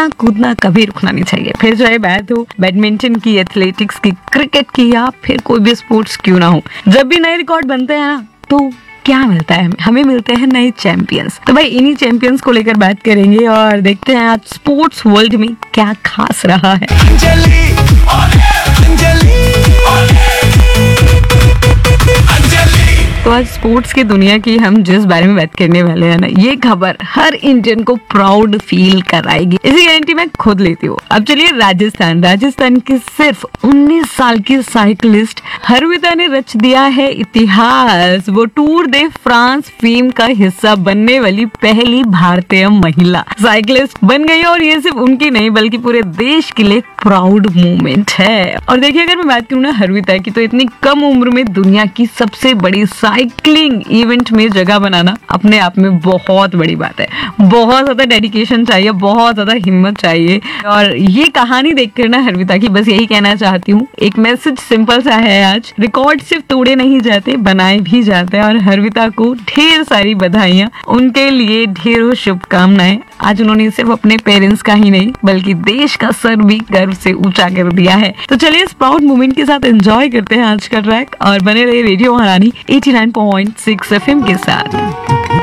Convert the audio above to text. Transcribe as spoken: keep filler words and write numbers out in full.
खेलना कूदना कभी रुकना नहीं चाहिए, फिर चाहे बात हो बैडमिंटन की, एथलेटिक्स की, क्रिकेट की या फिर कोई भी स्पोर्ट्स क्यों ना हो। जब भी नए रिकॉर्ड बनते हैं ना तो क्या मिलता है हमें हमें मिलते हैं नए चैंपियंस। तो भाई इन्हीं चैंपियंस को लेकर बात करेंगे और देखते हैं आज स्पोर्ट्स वर्ल्ड में क्या खास रहा है। अंजलि, अंजलि, तो आज स्पोर्ट्स की दुनिया की हम जिस बारे में बात करने वाले हैं ना, ये खबर हर इंडियन को प्राउड फील कराएगी, इसी गारंटी मैं खुद लेती हूँ। अब चलिए राजस्थान राजस्थान की सिर्फ उन्नीस साल की साइकिलिस्ट हर्विता ने रच दिया है इतिहास। वो टूर दे फ्रांस फेम का हिस्सा बनने वाली पहली भारतीय महिला साइकिलिस्ट बन गई और ये सिर्फ उनकी नहीं बल्कि पूरे देश के लिए प्राउड मोमेंट है। और देखिए अगर मैं बात करूँ ना हर्विता की, तो इतनी कम उम्र में दुनिया की सबसे बड़ी साइकिलिंग इवेंट में जगह बनाना अपने आप में बहुत बड़ी बात है। बहुत ज्यादा डेडिकेशन चाहिए, बहुत ज्यादा हिम्मत चाहिए। और ये कहानी देखकर ना हर्विता की बस यही कहना चाहती हूँ, एक मैसेज सिंपल सा है आज, रिकॉर्ड सिर्फ तोड़े नहीं जाते बनाए भी जाते हैं। और हर्विता को ढेर सारी बधाइयाँ, उनके लिए ढेरों शुभकामनाएं। आज उन्होंने सिर्फ अपने पेरेंट्स का ही नहीं बल्कि देश का सर भी गर्व से ऊंचा कर दिया है। तो चलिए इस प्राउड मोमेंट के साथ एंजॉय करते हैं आज का ट्रैक और बने रहे रेडियो महारानी eighty nine point six F M के साथ।